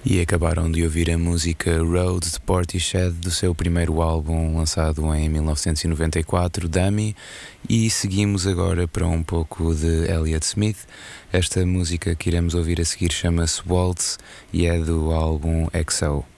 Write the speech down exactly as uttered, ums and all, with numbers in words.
E acabaram de ouvir a música Road de Portishead do seu primeiro álbum lançado em mil novecentos e noventa e quatro, Dummy, e seguimos agora para um pouco de Elliott Smith. Esta música que iremos ouvir a seguir chama-se Waltz e é do álbum X O.